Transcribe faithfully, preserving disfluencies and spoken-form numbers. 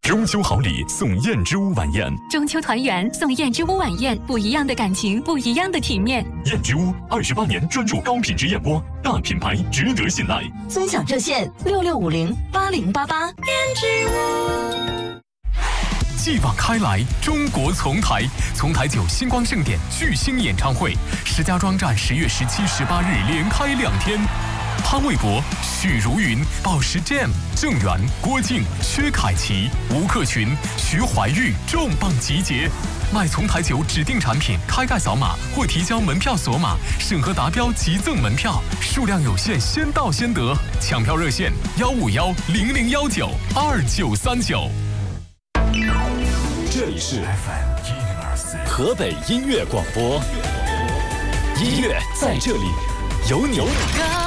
中秋好礼送燕之屋晚宴， 中秋团圆送燕之屋晚宴，不一样的感情，不一样的体面。 燕之屋二十八年专注高品质燕窝，大品牌值得信赖。 尊享热线六六五零八零八八。燕之屋。继往开来，中国丛台，丛台酒星光盛典巨星演唱会，石家庄站十月十七、十八日连开两天。潘玮柏、许茹芸、宝石 Jam、郑源、郭靖、薛凯琪、吴克群、徐怀钰重磅集结。买丛台酒指定产品，开盖扫码或提交门票锁码，审核达标即赠门票，数量有限，先到先得。抢票热线：幺五幺零零幺九二九三九。 这里是 F M 一零二四河北音乐广播，音乐在这里，有你。